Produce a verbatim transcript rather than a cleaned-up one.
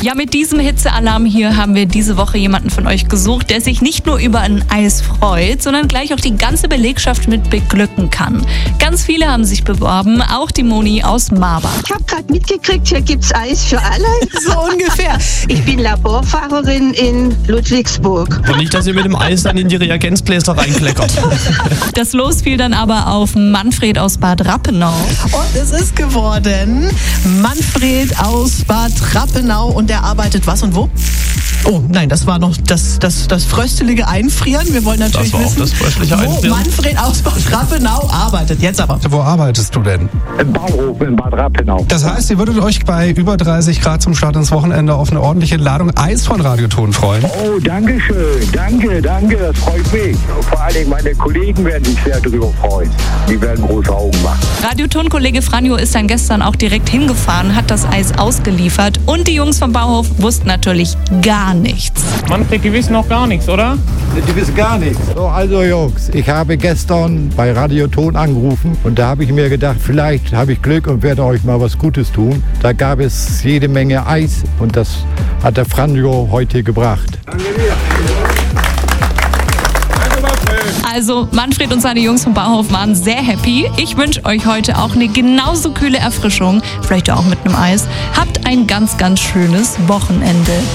Ja, mit diesem Hitzealarm hier haben wir diese Woche jemanden von euch gesucht, der sich nicht nur über ein Eis freut, sondern gleich auch die ganze Belegschaft mit beglücken kann. Ganz viele haben sich beworben, auch die Moni aus Marbach. Ich habe gerade mitgekriegt, hier gibt's Eis für alle. So ungefähr. Ich bin Laborfahrerin in Ludwigsburg. Und nicht, dass ihr mit dem Eis dann in die Reagenzbläser reinkleckert. Das Los fiel dann aber auf Manfred aus Bad Rappenau. Und es ist geworden Manfred aus Bad Rappenau und der arbeitet was und wo? Oh nein, das war noch das, das, das fröstelige Einfrieren. Wir wollen natürlich Das war auch wissen, das fröstliche wo Einfrieren. Manfred aus Bad Rappenau arbeitet. Jetzt aber. Wo arbeitest du denn? Im Bauhof in Bad Rappenau. Das heißt, ihr würdet euch bei über dreißig Grad zum Start ins Wochenende auf eine ordentliche Ladung Eis von Radioton freuen. Oh, danke schön. Danke, danke. Das freut mich. Und vor allen Dingen meine Kollegen werden sich sehr darüber freuen. Die werden große Augen machen. Radioton-Kollege Franjo ist dann gestern auch direkt hingefahren, hat das Eis ausgeliefert und die Jungs vom Bauhof wussten natürlich gar nichts. Manfred, die wissen noch gar nichts, oder? Die wissen gar nichts. So, also Jungs, ich habe gestern bei Radioton angerufen und da habe ich mir gedacht, vielleicht habe ich Glück und werde euch mal was Gutes tun. Da gab es jede Menge Eis und das hat der Franjo heute gebracht. Also Manfred und seine Jungs vom Bauhof waren sehr happy. Ich wünsche euch heute auch eine genauso kühle Erfrischung, vielleicht auch mit einem Eis. Habt ein ganz, ganz schönes Wochenende.